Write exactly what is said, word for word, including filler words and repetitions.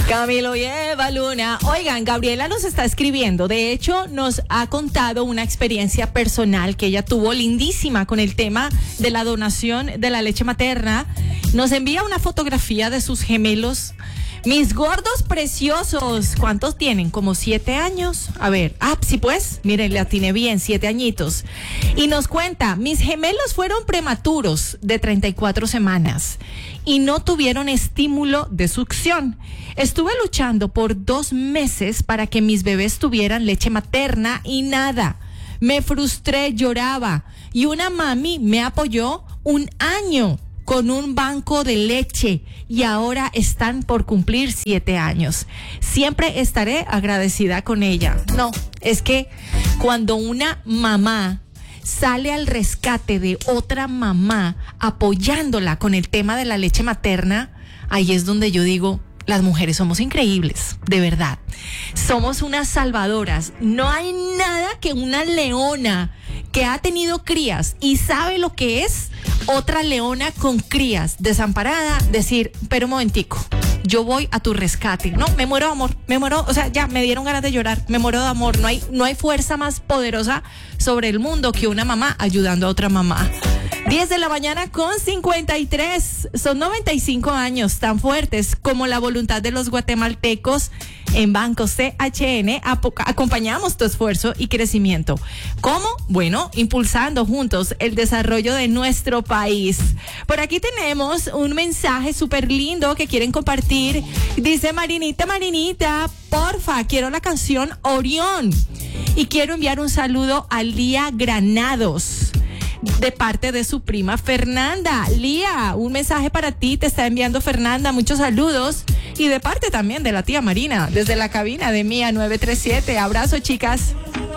Camilo y Eva Luna. Oigan, Gabriela nos está escribiendo. De hecho, nos ha contado una experiencia personal que ella tuvo lindísima con el tema de la donación de la leche materna. Nos envía una fotografía de sus gemelos. Mis gordos preciosos, ¿cuántos tienen? Como siete años. A ver, ah, sí pues, miren, le atiné bien, siete añitos. Y nos cuenta, mis gemelos fueron prematuros de treinta y cuatro semanas y no tuvieron estímulo de succión. Estuve luchando por dos meses para que mis bebés tuvieran leche materna y nada. Me frustré, lloraba y una mami me apoyó un año con un banco de leche y ahora están por cumplir siete años. Siempre estaré agradecida con ella. No, es que cuando una mamá sale al rescate de otra mamá apoyándola con el tema de la leche materna, ahí es donde yo digo, las mujeres somos increíbles, de verdad. Somos unas salvadoras. No hay nada que una leona que ha tenido crías y sabe lo que es otra leona con crías desamparada, decir, pero un momentico, yo voy a tu rescate. No, me muero de amor, me muero, o sea, ya me dieron ganas de llorar, me muero de amor. No hay, no hay fuerza más poderosa sobre el mundo que una mamá ayudando a otra mamá. diez de la mañana con cincuenta y tres. Son noventa y cinco años tan fuertes como la voluntad de los guatemaltecos. En Banco C H N acompañamos tu esfuerzo y crecimiento. ¿Cómo? Bueno, impulsando juntos el desarrollo de nuestro país. Por aquí tenemos un mensaje súper lindo que quieren compartir. Dice Marinita, Marinita, porfa, quiero la canción Orión. Y quiero enviar un saludo a Lía Granados, de parte de su prima Fernanda. Lía, un mensaje para ti, te está enviando Fernanda, muchos saludos. Y de parte también de la tía Marina, desde la cabina de Mía nueve tres siete. Abrazo, chicas.